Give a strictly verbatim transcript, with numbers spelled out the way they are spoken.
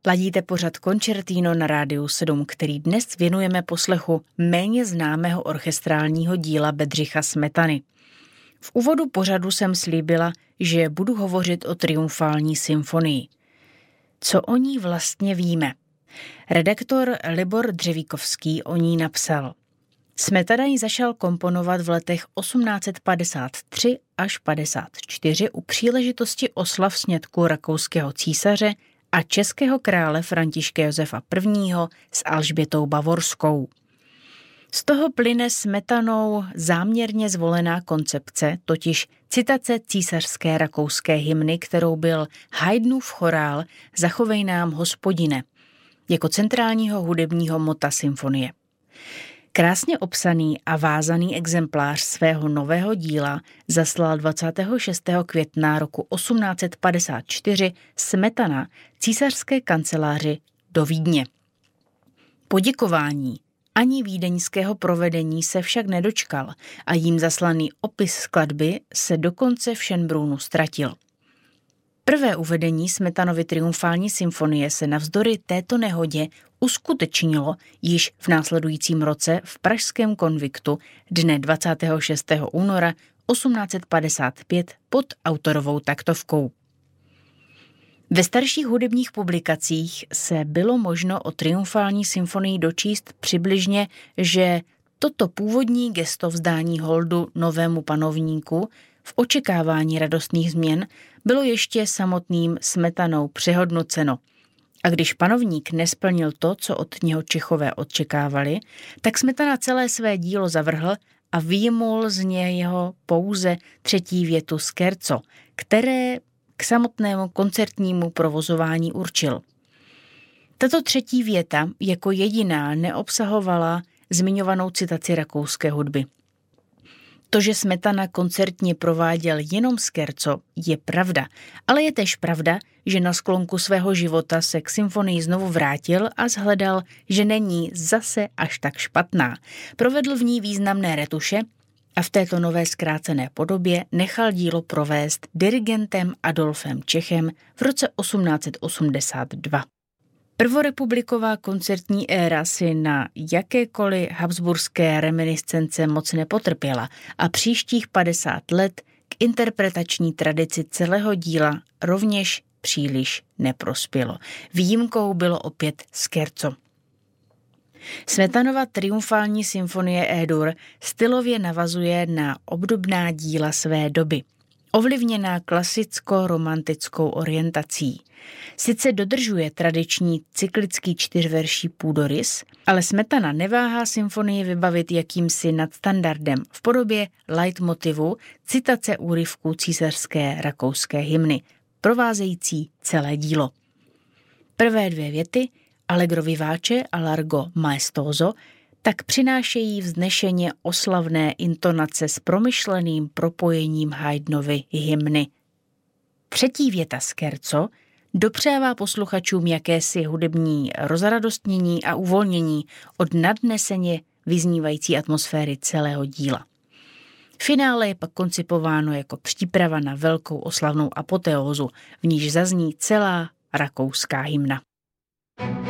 Ladíte pořad Concertino na Rádiu sedm, který dnes věnujeme poslechu méně známého orchestrálního díla Bedřicha Smetany. V úvodu pořadu jsem slíbila, že budu hovořit o triumfální symfonii. Co o ní vlastně víme? Redaktor Libor Dřevíkovský o ní napsal: Smetana ji začal komponovat v letech osmnáct padesát tři až padesát čtyři u příležitosti oslav sňatku rakouského císaře a českého krále Františka Josefa I. s Alžbětou Bavorskou. Z toho plyne Smetanou záměrně zvolená koncepce, totiž citace císařské rakouské hymny, kterou byl Haydnův chorál Zachovej nám, Hospodine, jako centrálního hudebního mota symfonie. Krásně obsaný a vázaný exemplář svého nového díla zaslal dvacátého šestého května roku osmnáct padesát čtyři Smetana císařské kanceláři do Vídně. Poděkování ani vídeňského provedení se však nedočkal a jím zaslaný opis skladby se dokonce v Schönbrunnu ztratil. Prvé uvedení Smetanovy triumfální symfonie se navzdory této nehodě uskutečnilo již v následujícím roce v pražském konviktu dne dvacátého šestého února osmnáct padesát pět pod autorovou taktovkou. Ve starších hudebních publikacích se bylo možno o triumfální symfonii dočíst přibližně, že toto původní gesto vzdání holdu novému panovníku v očekávání radostných změn bylo ještě samotným Smetanou přehodnoceno. A když panovník nesplnil to, co od něho Čechové očekávali, tak Smetana celé své dílo zavrhl a vyjmul z něho pouze třetí větu scherzo, které k samotnému koncertnímu provozování určil. Tato třetí věta jako jediná neobsahovala zmiňovanou citaci rakouské hudby. To, že Smetana koncertně prováděl jenom scherzo, je pravda, ale je též pravda, že na sklonku svého života se k symfonii znovu vrátil a shledal, že není zase až tak špatná. Provedl v ní významné retuše a v této nové zkrácené podobě nechal dílo provést dirigentem Adolfem Čechem v roce osmnáct osmdesát dva. Prvorepubliková koncertní éra si na jakékoliv habsburské reminiscence moc nepotrpěla a příštích padesát let k interpretační tradici celého díla rovněž příliš neprospělo. Výjimkou bylo opět scherzo. Smetanova triumfální symfonie E-dur stylově navazuje na obdobná díla své doby, ovlivněná klasicko-romantickou orientací. Sice dodržuje tradiční cyklický čtyřverší půdorys, ale Smetana neváhá symfonii vybavit jakýmsi nadstandardem v podobě leitmotivu citace úryvků císařské rakouské hymny, provázející celé dílo. Prvé dvě věty, Allegro vivace a Largo maestoso, tak přinášejí vznešeně oslavné intonace s promyšleným propojením Haydnovy hymny. Třetí věta scherzo dopřává posluchačům jakési hudební rozradostnění a uvolnění od nadneseně vyznívající atmosféry celého díla. Finále je pak koncipováno jako příprava na velkou oslavnou apoteózu, v níž zazní celá rakouská hymna.